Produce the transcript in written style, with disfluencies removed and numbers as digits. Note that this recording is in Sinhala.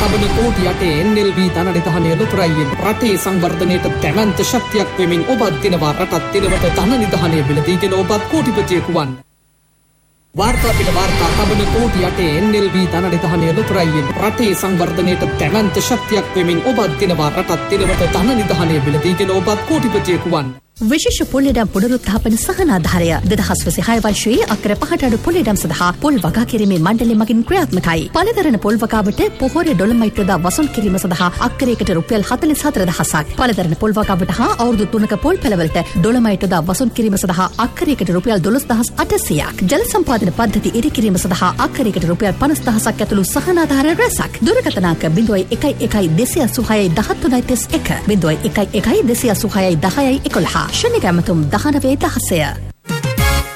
තබන කෝටි යටේ NLB ධනනිධානය ලොතරැයියෙන් රටේ සංවර්ධනයට දැවැන්ත ශක්තියක් වෙමින් ඔබත් දිනවා රටත් දිනවට ධනනිධානය මිලදීගෙන ඔබත් කෝටිපතියෙකු වන්න. වාර්තා පිට වාර්තා තබන කෝටි යටේ NLB ධනනිධානය ලොතරැයියෙන් රටේ සංවර්ධනයට දැවැන්ත ශක්තියක් වෙමින් ඔබත් දිනවා රටත් දිනවට ධනනිධානය මිලදීගෙන ඔබත් කෝටිපතියෙකු වන්න. විශේෂ පොල්ලිඩම් පුනරුත්ථාපන සහනාධාරය 2026 වර්ෂයේ අක්කර 5ට අඩු පොල්ලිඩම් සඳහා පොල් වගා කිරීමේ මණ්ඩලය මගින් ක්‍රියාත්මකයි. පළදරන පොල් වගාවට පොහොර ඩොලමයිට් යොදා වසූල් කිරීම සඳහා අක්කරයකට රුපියල් 44000ක්. පළදරන පොල් වගාවට හා අවුරුදු 3ක පොල් පැලවලට ඩොලමයිට් යොදා වසූල් කිරීම සඳහා අක්කරයකට රුපියල් 12800ක්. ජල සම්පාදන පද්ධති ඉදි කිරීම සඳහා අක්කරයකට රුපියල් 50000ක් ඇතුළු සහනාධාර රැසක්. දුරකථන අංක 011286 1331 011286 1011. ශනික ඇමතුම් 19 16